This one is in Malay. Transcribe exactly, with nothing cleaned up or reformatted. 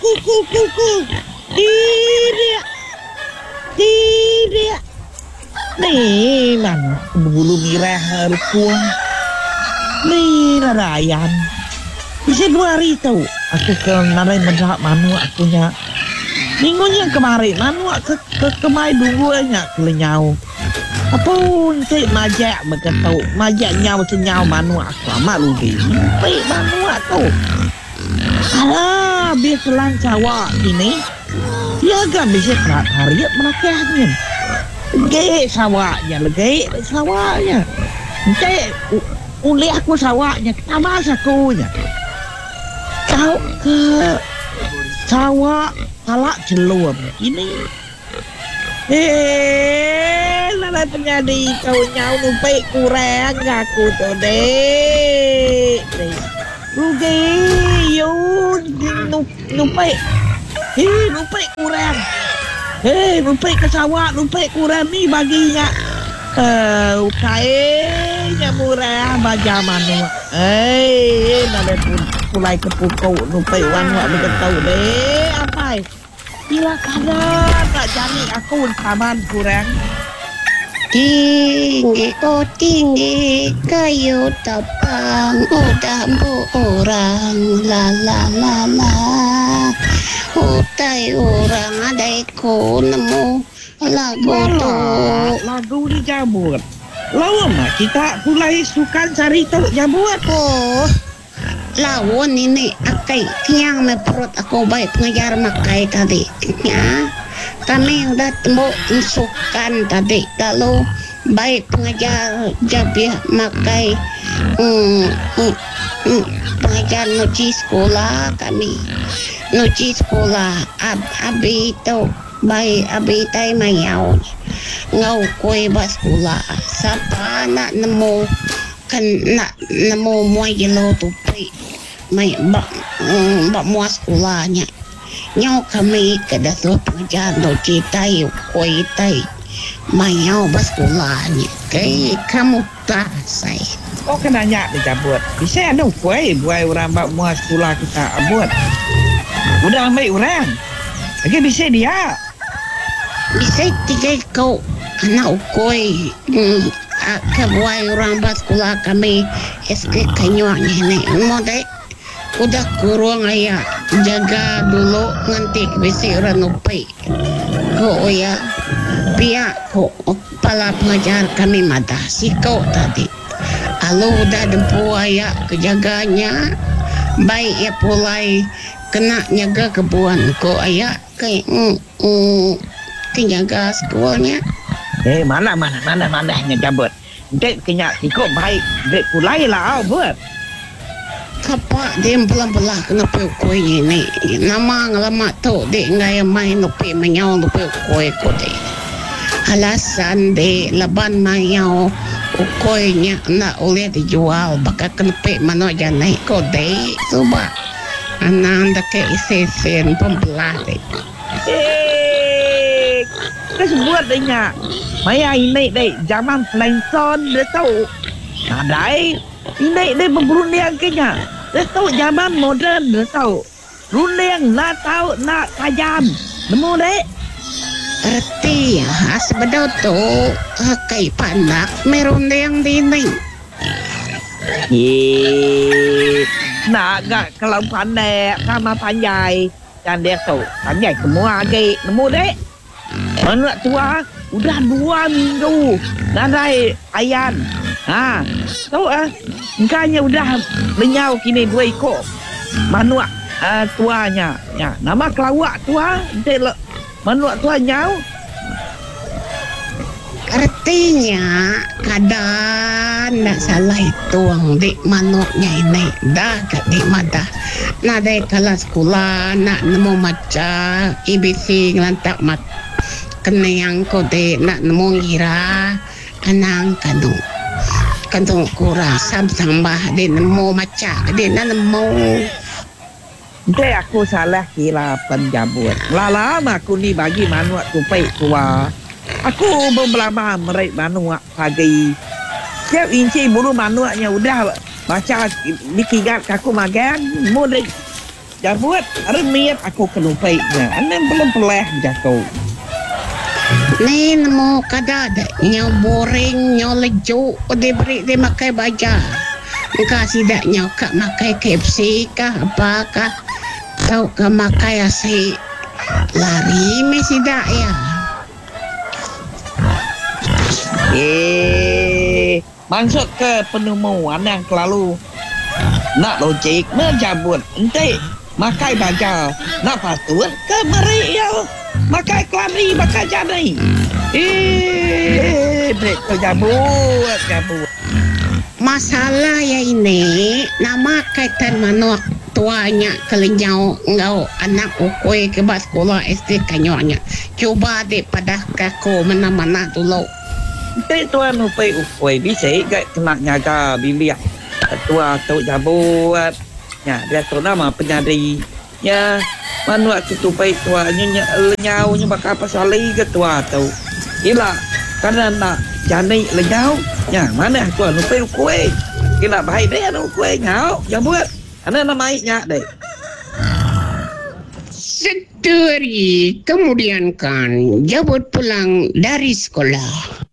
kuku kuku. Tidak. Tidak. Ni man bulu mirah rukuang. Ni narayan. Bisa dua hari tahu. Aku ke narai menjahak manu akunya. Minggunya kemarin manu ke ke kemai dulunya kelenyau. Apa untuk majak berkata majak nyau senyau manu aku amat rugi. Baik manu aku. Alah, biar selang cawak ini. Dia agak bisa kerat hariat merakahnya. Legek sawaknya, legek sawaknya. Nanti ulih aku sawaknya, tamas akunya. Kau ke sawak talak jelur ini. Eh, lala terjadi kau nyau numpai kurang aku tu dek. Rugi, yun numpai. Eh, numpai kurang. Eh, numpai ke sawak, numpai kurang ni baginya. Uh, kayaknya murah baja manu. Eh, nada pun mulai ke pukau numpai wan wak begitu deh. Apa? Bila kadang tak jadi aku saman kurang. Tinggi oh tinggi kayu tapang udambu orang la la la la utai orang adaiku nemu lagu tu lagu ni jabut lama kita mulai sukan cari tahu jabut oh lawan ini akai tiang me perut aku baik pengajar makai tadi ya kami udah tembok sukan tadi kalau baik pengajar jabiah makai mm, mm, mm, pengajar nuci sekolah kami nuci sekolah ab abi tu baik abi tai mayau ngau koi bas sekolah siapa nak nemu kan nak nemu muai gelo tupi mai bak mm, bak muas sekolahnya nhau kami kada tu pengajar do citai koi tai mayau bas sekolahnya kai kamu tak sai kau kena nyak dijabut bisa ada koi buai orang bak muas sekolah kita abut udah ambil orang lagi bisa dia bisa tiga kau anak koi hmm, ke buai orang bas sekolah kami S K kanyuanya ni modai udah kurang ayah jaga dulu nanti bisa orang nupai kau ya pihak kau kepala pengajar kami mada si kau tadi kalau udah dempu ayah kejaganya baik ya pulai kena jaga kebuan kau ayah ke mm, mm, kejaga sekolahnya eh mana mana mana mana nyabut dek kenyak ikut baik dek pulai lah buat kapak dia belah-belah kena pil kuih ni nama ngalamak tu dek ngaya main nupi menyau nupi kuih ko dek alasan dek laban mayau kuihnya nak oleh dijual bakal kena pil mana janai ko dek coba anak anda ke isi-isin pembelah dek eh kesebuat deknya maya ini dek zaman Flintstone dia tahu nadai ini dia berunding kenya. Dia tahu zaman moden dia tahu. Runding nak tahu nak tajam. Nemu dek? Erti ya sebedau tu kai panak merunding di ni. Ye. Nak gak kalau pandai sama panjai dan dia tahu panjai semua lagi. Nemu dek? Anak tua udah dua minggu nadai ayan. Ha, tahu ah, engkanya udah menyau kini dua ekor. Manuak uh, tuanya, ya. Nama kelawak tua, delok manuak tua nyau. Artinya kadang nak salah hitung di manuaknya ini dah kat di madah. Nak dek kelas sekolah nak nemu maca I B C ngelantak mat kena yang kode nak nemu ira anang kanu. Kantong kurang sam-sambah dia nemu macam dia nak nemu Dek aku salah kira penjabut lama aku ni bagi manuak tupai tua aku berlama merai manuak pagi siap inci bulu manuaknya udah baca dikigat aku magan mulai Jabut, remiat aku kelupainya. Anem belum peleh jago. Nen mo kadada nyaw boring nyaw lejo de beri de makai baja. Kasih dak nyaw kak makai K F C kah apa kah? Tau ka makai asi lari mesi dak ya. Eh, maksud ke penemuan yang selalu nak logik menjabut ente makai baja nak patut ke meri ya makai kelari makai jadi eh break tu jabut jabut Masalah ya ini nama kaitan manok tuanya kelenyau ngau anak ukoi ke bas sekolah S D kanyonya coba deh pada kako mana-mana dulu. ente tuan upai ukoi bisa gak kena nyaga bilik tua tu jabut ya dia tu nama penyadari ya manu aku tupai tua nya lenyau nya bakal pasali ke tua tu ila karena nak jani lenyau ya mana tuan upai ukoi kena bahai dia anu ukoi ngau jabut ana nama nya deh. Satu hari kemudian kan Jabut pulang dari sekolah.